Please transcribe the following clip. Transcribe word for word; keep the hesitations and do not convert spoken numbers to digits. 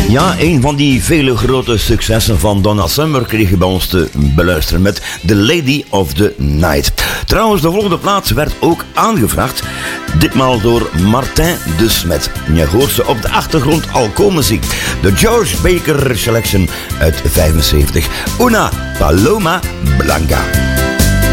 Ja, een van die vele grote successen van Donna Summer kreeg je bij ons te beluisteren met The Lady of the Night. Trouwens, de volgende plaats werd ook aangevraagd, ditmaal door Martin de Smet. Je hoort ze op de achtergrond al komen zien. De George Baker Selection uit vijfenzeventig. Una Paloma Blanca.